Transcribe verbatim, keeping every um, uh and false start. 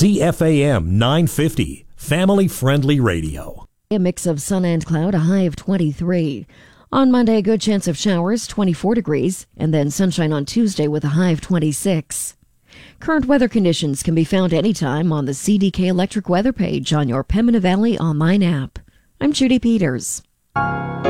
C F A M nine fifty, family-friendly radio. A mix of sun and cloud, a high of twenty-three. On Monday, a good chance of showers, twenty-four degrees, and then sunshine on Tuesday with a high of twenty-six. Current weather conditions can be found anytime on the C D K Electric weather page on your Pembina Valley online app. I'm Judy Peters.